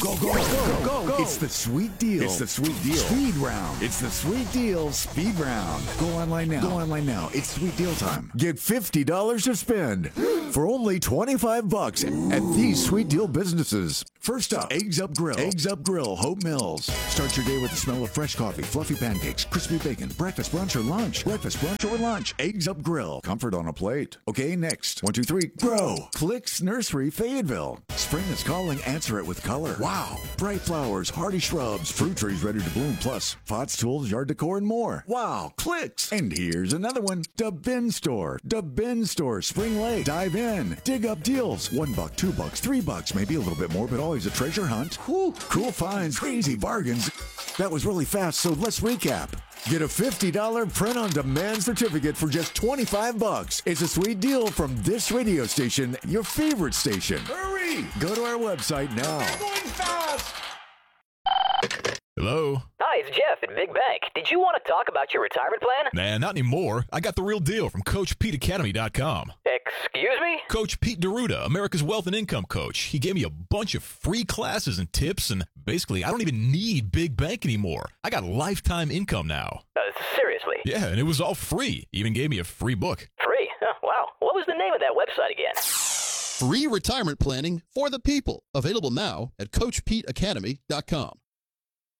Go, go, go, go, go. It's the sweet deal. It's the sweet deal. Speed round. It's the sweet deal speed round. Go online now. Go online now. It's sweet deal time. Get $50 to spend for only $25 at these sweet deal businesses. First up, Eggs Up Grill. Eggs Up Grill, Hope Mills. Start your day with the smell of fresh coffee, fluffy pancakes, crispy bacon, breakfast, brunch, or lunch. Breakfast, brunch, or lunch. Eggs Up Grill. Comfort on a plate. Okay, next. 1, 2, 3, grow. Clicks Nursery, Fayetteville. Spring is calling. Answer it with color. Wow. Bright flowers, hardy shrubs, fruit trees ready to bloom, plus pots, tools, yard decor, and more. Wow. Clicks. And here's another one. The Bin Store. The Bin Store, Spring Lake. Dive in. Dig up deals. $1, $2, $3, maybe a little bit more, but always a treasure hunt. Whew. Cool finds, crazy bargains. That was really fast, so let's recap. Get a $50 print-on-demand certificate for just $25. It's a sweet deal from this radio station, your favorite station. Hurry! Go to our website now. I'm going fast! Hello? Hi, it's Jeff at Big Bank. Did you want to talk about your retirement plan? Nah, not anymore. I got the real deal from CoachPeteAcademy.com. Excuse me? Coach Pete D'Arruda, America's Wealth and Income Coach. He gave me a bunch of free classes and tips, and basically, I don't even need Big Bank anymore. I got lifetime income now. Seriously? Yeah, and it was all free. He even gave me a free book. Free? Oh, wow. What was the name of that website again? Free retirement planning for the people. Available now at CoachPeteAcademy.com.